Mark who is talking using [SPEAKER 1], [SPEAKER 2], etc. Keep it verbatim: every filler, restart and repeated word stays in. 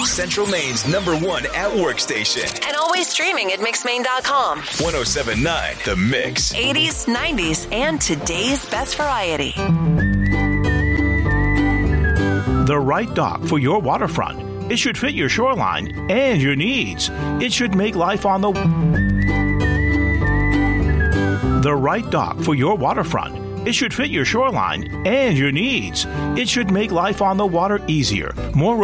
[SPEAKER 1] Central Maine's number one at work station.
[SPEAKER 2] And always streaming at mix maine dot com.
[SPEAKER 1] ten seventy-nine The Mix.
[SPEAKER 2] eighties, nineties, and today's best variety.
[SPEAKER 3] The right dock for your waterfront. It should fit your shoreline and your needs. It should make life on the... The right dock for your waterfront. It should fit your shoreline and your needs. It should make life on the water easier, more